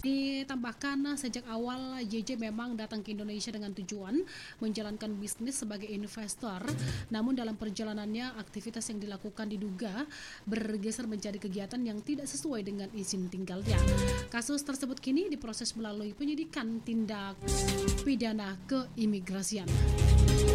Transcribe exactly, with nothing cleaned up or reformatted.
Ditambahkan sejak awal J J memang datang ke Indonesia dengan tujuan menjalankan bisnis sebagai investor. Namun dalam perjalanannya aktivitas yang dilakukan diduga bergeser menjadi kegiatan yang tidak sesuai dengan izin tinggalnya. Kasus tersebut kini diproses melalui penyidikan tindak pidana keimigrasian.